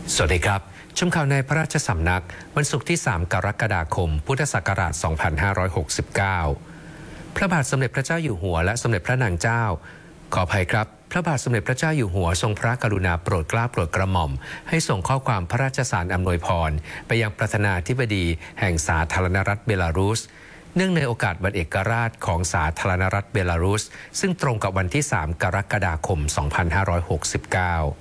สวัสดีครับชมข่าวในพระราชสำนักวันศุกร์ที่ 3 กรกฎาคม พุทธศักราช 2569 พระบาทสมเด็จพระเจ้าอยู่หัวและสมเด็จพระนางเจ้าขออภัยครับพระบาทสมเด็จพระเจ้าอยู่หัวทรงพระกรุณาโปรดเกล้าโปรดกระหม่อมให้ส่งข้อความพระราชสารอำนวยพรไปยังประธานาธิบดีแห่งสาธารณรัฐเบลารุสเนื่องในโอกาสวันเอกราชของสาธารณรัฐเบลารุสซึ่งตรงกับวันที่ 3 กรกฎาคม 2569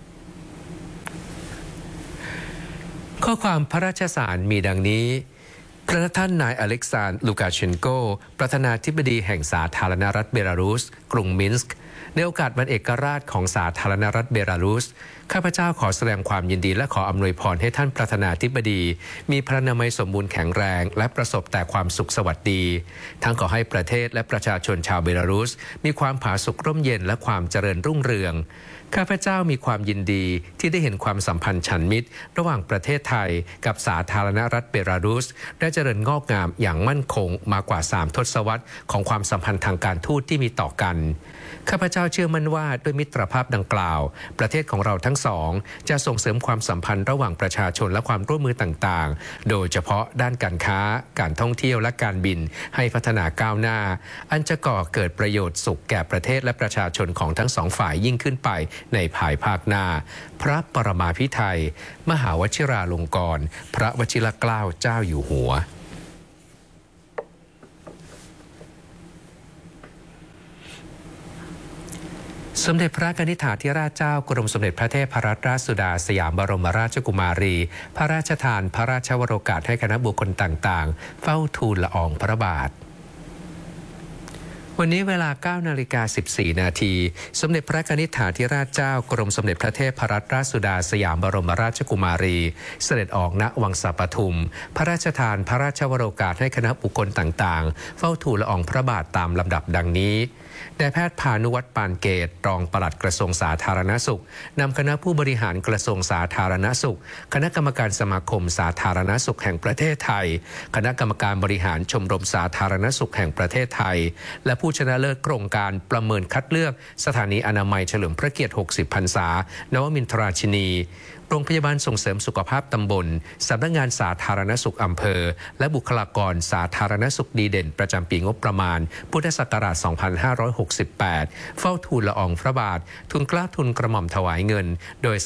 ข้อความพระราชสารมีดังนี้พระท่านนายอเล็กซานด์ ลูกาเชนโกประธานาธิบดีแห่งสาธารณรัฐเบลารุสกรุงมินสก์ในโอกาสวันเอกราชของสาธารณรัฐเบลารุสข้าพเจ้าขอแสดงความยินดีและขออำนวยพรให้ท่านประธานาธิบดีมีพระนามัยสมบูรณ์แข็งแรงและประสบแต่ความสุขสวัสดีทั้งขอให้ประเทศและประชาชนชาวเบลารุสมีความผาสุกร่มเย็นและความเจริญรุ่งเรืองข้าพเจ้ามีความยินดีที่ได้เห็นความสัมพันธ์ฉันมิตรระหว่างประเทศไทยกับสาธารณรัฐเบลารุสได้เจริญงอกงามอย่างมั่นคงมากว่า3 ทศวรรษของความสัมพันธ์ทางการทูตที่มีต่อกันข้าพเจ้าเชื่อมั่นว่าด้วยมิตรภาพดังกล่าวประเทศของเราทั้งสองจะส่งเสริมความสัมพันธ์ระหว่างประชาชนและความร่วมมือต่างๆโดยเฉพาะด้านการค้าการท่องเที่ยวและการบินให้พัฒนาก้าวหน้าอันจะก่อเกิดประโยชน์สุขแก่ประเทศและประชาชนของทั้งสองฝ่ายยิ่งขึ้นไปในภายภาคหน้าพระปรมาภิไธยมหาวชิราลงกรณ์พระวชิรเกล้าเจ้าอยู่หัวสมเด็จพระกนิษฐาธิราชเจ้ากรมสมเด็จพระเทพรัตนราชสุดาสยามบรมราชกุมารีพระราชทานพระราชวโรกาสให้คณะบุคคลต่างๆเฝ้าทูลละอองพระบาทวันนี้เวลา 9:14 นาทีสมเด็จพระกนิษฐาธิราชเจ้ากรมสมเด็จพระเทพรัตนราชสุดาสยามบรมราชกุมารีเสด็จออกณวังสะปทุมพระราชทานพระราชวโรกาสให้คณะบุคคลต่างๆเฝ้าทูลละอองพระบาทตามลำดับดังนี้นายแพทย์พานุวัฒน์ปานเกตรองปลัดกระทรวงสาธารณสุขนำคณะผู้บริหารกระทรวงสาธารณสุขคณะกรรมการสมาคมสาธารณสุขแห่งประเทศไทยคณะกรรมการบริหารชมรมสาธารณสุขแห่งประเทศไทยและผู้ชนะเลิศโครงการประเมินคัดเลือกสถานีอนามัยเฉลิมพระเกียรติ 60 พรรษานวมินทราชินีโรงพยาบาลส่งเสริมสุขภาพตำบลสำนักงานสาธารณสุขอำเภอและบุคลากรสาธารณสุขดีเด่นประจำปีงบประมาณพุทธศักราช 2568 เฝ้าทูลละอองพระบาททูลเกล้าทูลกระหม่อมถวายเงินโดย